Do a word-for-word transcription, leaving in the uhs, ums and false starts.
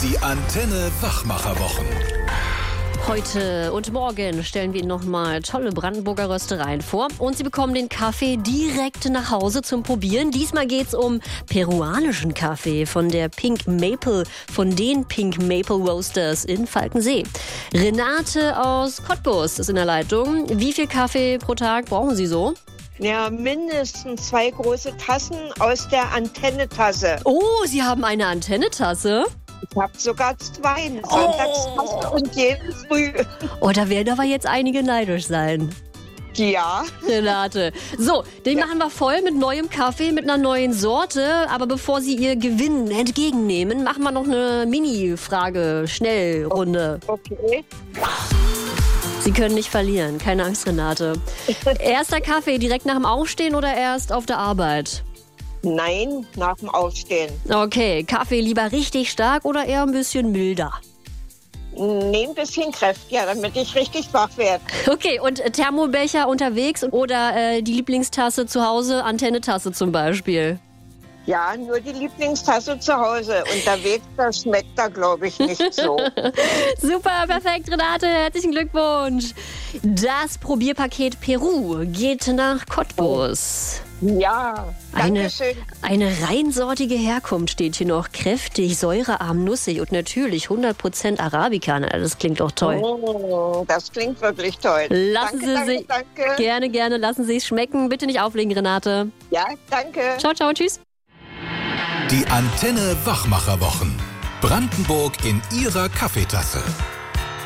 Die Antenne Wachmacherwochen. Heute und morgen stellen wir Ihnen nochmal tolle Brandenburger Röstereien vor. Und Sie bekommen den Kaffee direkt nach Hause zum Probieren. Diesmal geht es um peruanischen Kaffee von der Pink Maple, von den Pink Maple Roasters in Falkensee. Renate aus Cottbus ist in der Leitung. Wie viel Kaffee pro Tag brauchen Sie so? Ja, mindestens zwei große Tassen aus der Antennetasse. Oh, Sie haben eine Antennetasse? Ich habe sogar zwei. Eine Sonntagstasse und jeden Früh. Oh, da werden aber jetzt einige neidisch sein. Ja. Renate. So, den ja. machen wir voll mit neuem Kaffee, mit einer neuen Sorte. Aber bevor Sie Ihr Gewinn entgegennehmen, machen wir noch eine Mini-Frage-Schnellrunde. Okay. Sie können nicht verlieren. Keine Angst, Renate. Erster Kaffee direkt nach dem Aufstehen oder erst auf der Arbeit? Nein, nach dem Aufstehen. Okay, Kaffee lieber richtig stark oder eher ein bisschen milder? Nee, ein bisschen kräftiger, damit ich richtig wach werde. Okay, und Thermobecher unterwegs oder äh, die Lieblingstasse zu Hause, Antennetasse zum Beispiel? Ja, nur die Lieblingstasse zu Hause. Unterwegs, das schmeckt da, glaube ich, nicht so. Super, perfekt, Renate. Herzlichen Glückwunsch. Das Probierpaket Peru geht nach Cottbus. Ja, danke schön. Eine, eine reinsortige Herkunft steht hier noch. Kräftig, säurearm, nussig und natürlich hundert Prozent Arabica. Das klingt doch toll. Oh, das klingt wirklich toll. Lassen danke, Sie danke, sich danke. Gerne, gerne. Lassen Sie es schmecken. Bitte nicht auflegen, Renate. Ja, danke. Ciao, ciao, tschüss. Die Antenne Wachmacherwochen. Brandenburg in Ihrer Kaffeetasse.